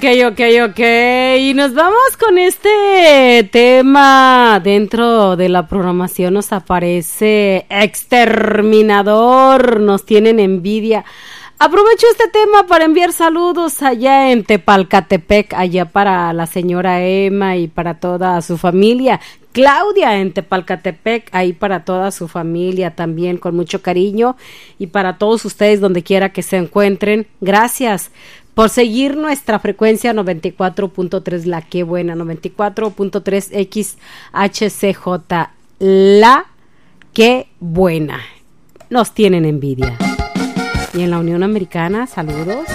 Ok. Y nos vamos con este tema. Dentro de la programación nos aparece Exterminador. Nos tienen envidia. Aprovecho este tema para enviar saludos allá en Tepalcatepec, allá para la señora Emma y para toda su familia. Claudia en Tepalcatepec, ahí para toda su familia también con mucho cariño y para todos ustedes donde quiera que se encuentren. Gracias por seguir nuestra frecuencia 94.3, la que buena, 94.3 XHCJ, la que buena. Nos tienen envidia. Y en la Unión Americana, saludos.